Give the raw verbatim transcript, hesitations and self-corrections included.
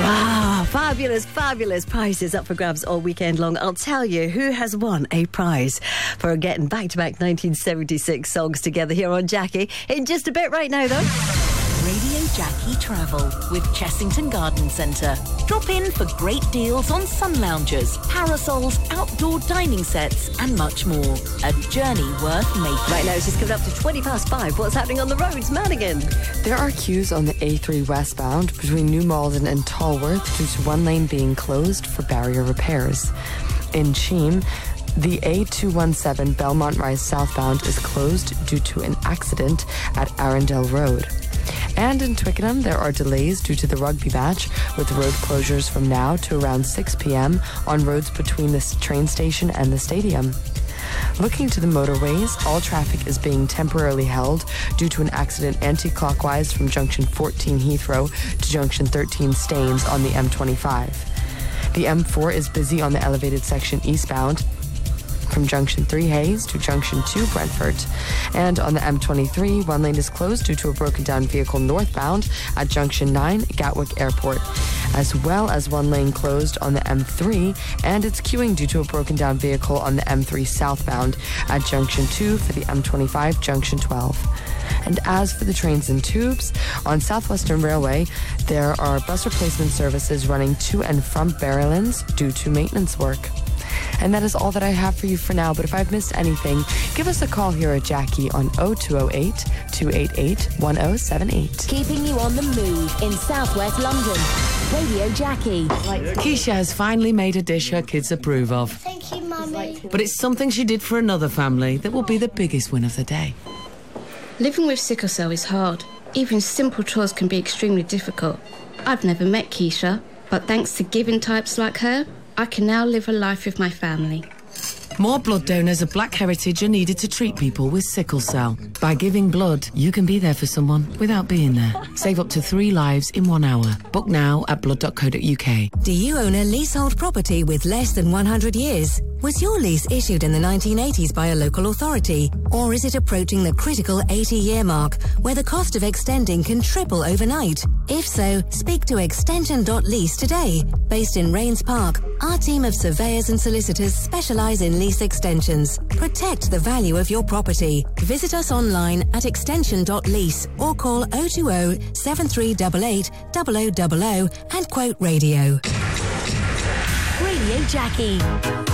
Wow, fabulous, fabulous prizes up for grabs all weekend long. I'll tell you who has won a prize for getting back-to-back nineteen seventy-six songs together here on Jackie in just a bit right now, though. Radio Jackie Travel with Chessington Garden Centre. Drop in for great deals on sun loungers, parasols, outdoor dining sets and much more. A journey worth making. Right now it's just coming up to twenty past five. What's happening on the roads, Madigan? There are queues on the A three westbound between New Malden and Tolworth due to one lane being closed for barrier repairs. In Cheam, the A two seventeen Belmont Rise southbound is closed due to an accident at Arundel Road. And in Twickenham, there are delays due to the rugby match, with road closures from now to around six p.m. on roads between the train station and the stadium. Looking to the motorways, all traffic is being temporarily held due to an accident anti-clockwise from junction fourteen Heathrow to junction thirteen Staines on the M twenty-five. The M four is busy on the elevated section eastbound from junction three Hayes to junction two Brentford. And on the M twenty-three, one lane is closed due to a broken down vehicle northbound at junction nine Gatwick Airport, as well as one lane closed on the M three, and it's queuing due to a broken down vehicle on the M three southbound at junction two for the M twenty-five junction twelve. And as for the trains and tubes, on Southwestern Railway, there are bus replacement services running to and from Barrowlands due to maintenance work. And that is all that I have for you for now, but if I've missed anything, give us a call here at Jackie on oh two oh eight, two eight eight, one oh seven eight. Keeping you on the move in southwest London. Radio Jackie. Keisha has finally made a dish her kids approve of. Thank you, Mummy. But it's something she did for another family that will be the biggest win of the day. Living with sickle cell is hard. Even simple chores can be extremely difficult. I've never met Keisha, but thanks to giving types like her, I can now live a life with my family. More blood donors of Black heritage are needed to treat people with sickle cell. By giving blood, you can be there for someone without being there. Save up to three lives in one hour. Book now at blood dot co dot uk. Do you own a leasehold property with less than one hundred years? Was your lease issued in the nineteen eighties by a local authority? Or is it approaching the critical eighty-year mark, where the cost of extending can triple overnight? If so, speak to extension dot lease today. Based in Rains Park, our team of surveyors and solicitors specialise in lease extensions. Protect the value of your property. Visit us online at extension dot lease or call oh two oh, seven three eight eight, oh oh oh oh and quote radio. Radio Jackie.